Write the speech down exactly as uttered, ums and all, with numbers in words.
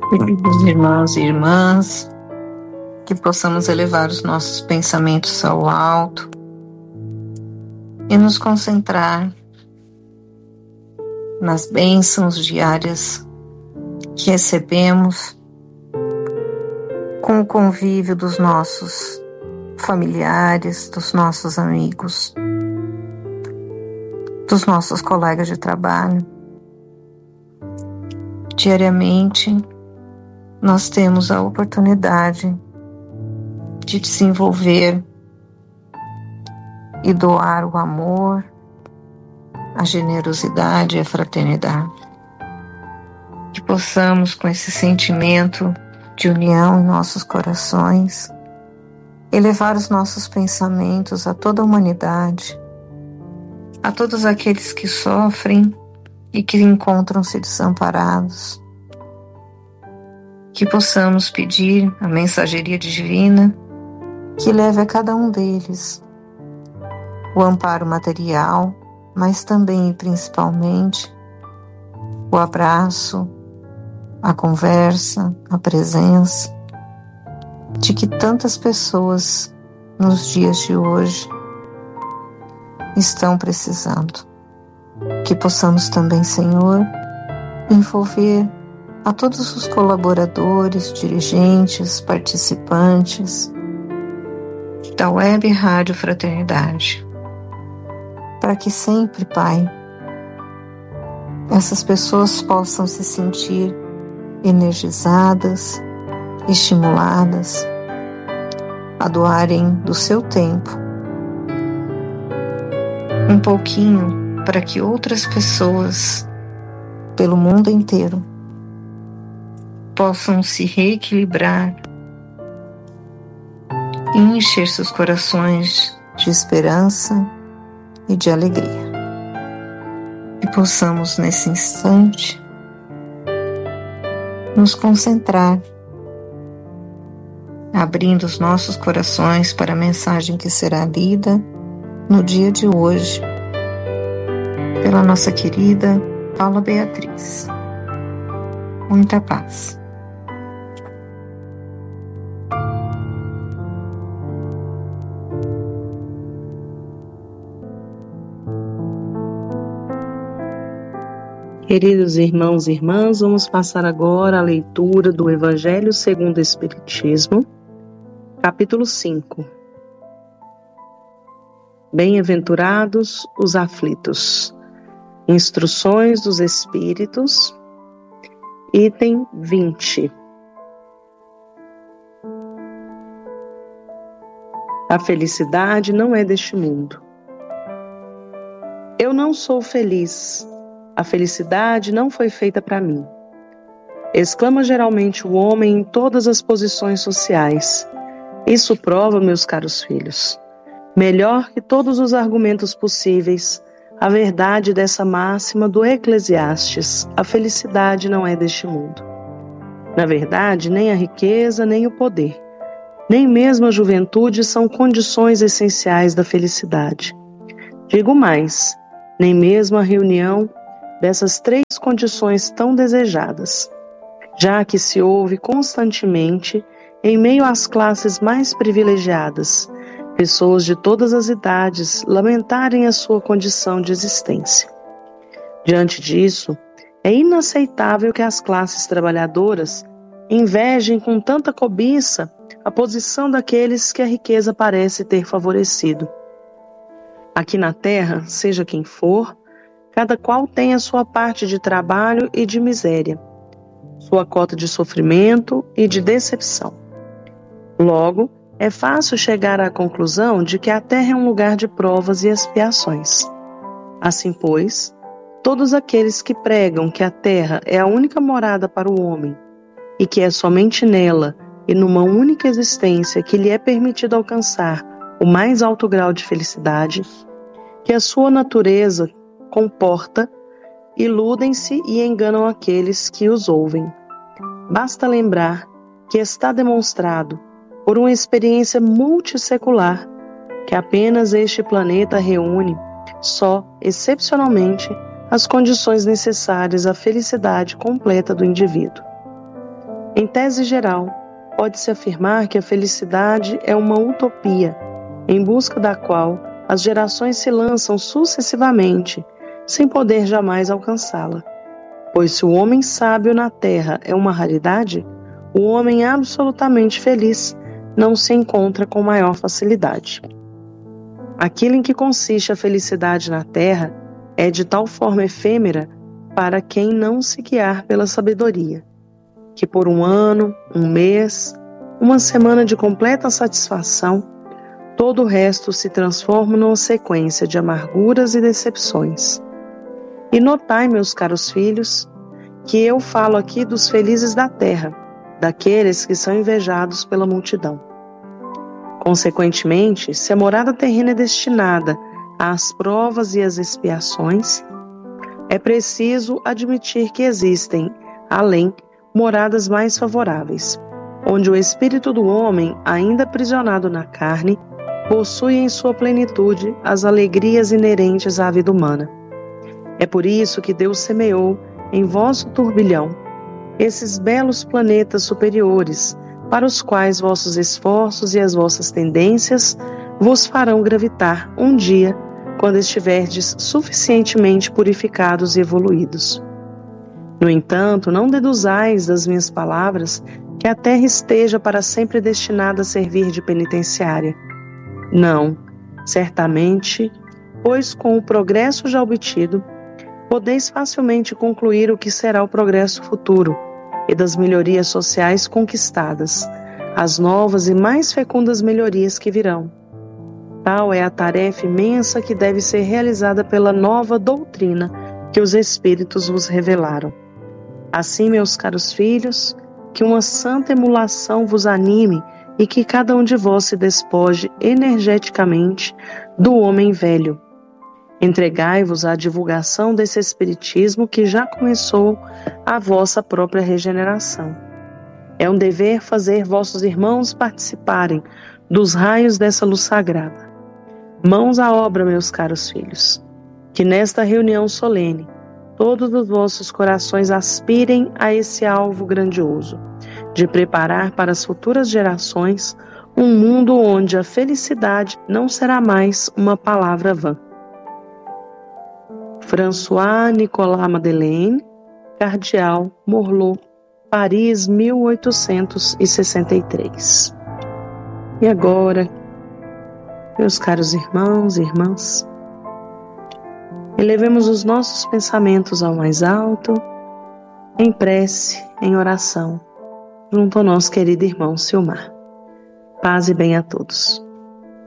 Queridos irmãos e irmãs, que possamos elevar os nossos pensamentos ao alto e nos concentrar nas bênçãos diárias que recebemos com o convívio dos nossos familiares, dos nossos amigos, dos nossos colegas de trabalho. Diariamente, nós temos a oportunidade de desenvolver e doar o amor, a generosidade e a fraternidade. Que possamos, com esse sentimento de união em nossos corações, elevar os nossos pensamentos a toda a humanidade, a todos aqueles que sofrem e que encontram-se desamparados. Que possamos pedir a mensageria divina que leve a cada um deles o amparo material, mas também e principalmente o abraço, a conversa, a presença, de que tantas pessoas nos dias de hoje estão precisando. Que possamos também, Senhor, envolver a todos os colaboradores, dirigentes, participantes da Web Rádio Fraternidade, para que sempre, Pai, essas pessoas possam se sentir energizadas, estimuladas a doarem do seu tempo um pouquinho para que outras pessoas pelo mundo inteiro possam se reequilibrar e encher seus corações de esperança e de alegria. E possamos nesse instante nos concentrar, abrindo os nossos corações para a mensagem que será lida no dia de hoje pela nossa querida Paula Beatriz. Muita paz. Queridos irmãos e irmãs, vamos passar agora a leitura do Evangelho segundo o Espiritismo, capítulo cinco. Bem-aventurados os aflitos. Instruções dos Espíritos, item vinte. A felicidade não é deste mundo. Eu não sou feliz. A felicidade não foi feita para mim. Exclama geralmente o homem em todas as posições sociais. Isso prova, meus caros filhos, melhor que todos os argumentos possíveis, a verdade dessa máxima do Eclesiastes: a felicidade não é deste mundo. Na verdade, nem a riqueza, nem o poder, nem mesmo a juventude são condições essenciais da felicidade. Digo mais, nem mesmo a reunião dessas três condições tão desejadas, já que se ouve constantemente, em meio às classes mais privilegiadas, pessoas de todas as idades lamentarem a sua condição de existência. Diante disso, é inaceitável que as classes trabalhadoras invejem com tanta cobiça a posição daqueles que a riqueza parece ter favorecido. Aqui na terra, seja quem for, cada qual tem a sua parte de trabalho e de miséria, sua cota de sofrimento e de decepção. Logo, é fácil chegar à conclusão de que a terra é um lugar de provas e expiações. Assim, pois, todos aqueles que pregam que a terra é a única morada para o homem e que é somente nela e numa única existência que lhe é permitido alcançar o mais alto grau de felicidade, que a sua natureza comporta, iludem-se e enganam aqueles que os ouvem. Basta lembrar que está demonstrado, por uma experiência multissecular, que apenas este planeta reúne, só excepcionalmente, as condições necessárias à felicidade completa do indivíduo. Em tese geral, pode-se afirmar que a felicidade é uma utopia, em busca da qual as gerações se lançam sucessivamente, sem poder jamais alcançá-la. Pois se o homem sábio na terra é uma raridade, o homem absolutamente feliz não se encontra com maior facilidade. Aquilo em que consiste a felicidade na terra é de tal forma efêmera para quem não se guiar pela sabedoria, que por um ano, um mês, uma semana de completa satisfação, todo o resto se transforma numa sequência de amarguras e decepções. E notai, meus caros filhos, que eu falo aqui dos felizes da terra, daqueles que são invejados pela multidão. Consequentemente, se a morada terrena é destinada às provas e às expiações, é preciso admitir que existem, além, moradas mais favoráveis, onde o espírito do homem, ainda aprisionado na carne, possui em sua plenitude as alegrias inerentes à vida humana. É por isso que Deus semeou em vosso turbilhão esses belos planetas superiores, para os quais vossos esforços e as vossas tendências vos farão gravitar um dia, quando estiverdes suficientemente purificados e evoluídos. No entanto, não deduzais das minhas palavras que a terra esteja para sempre destinada a servir de penitenciária. Não, certamente, pois com o progresso já obtido, podeis facilmente concluir o que será o progresso futuro e das melhorias sociais conquistadas, as novas e mais fecundas melhorias que virão. Tal é a tarefa imensa que deve ser realizada pela nova doutrina que os Espíritos vos revelaram. Assim, meus caros filhos, que uma santa emulação vos anime e que cada um de vós se despoje energeticamente do homem velho. Entregai-vos à divulgação desse Espiritismo que já começou a vossa própria regeneração. É um dever fazer vossos irmãos participarem dos raios dessa luz sagrada. Mãos à obra, meus caros filhos, que nesta reunião solene todos os vossos corações aspirem a esse alvo grandioso, de preparar para as futuras gerações um mundo onde a felicidade não será mais uma palavra vã. François Nicolas Madeleine, Cardeal, Morlot, Paris, mil oitocentos e sessenta e três. E agora, meus caros irmãos e irmãs, elevemos os nossos pensamentos ao mais alto, em prece, em oração, junto ao nosso querido irmão Silmar. Paz e bem a todos.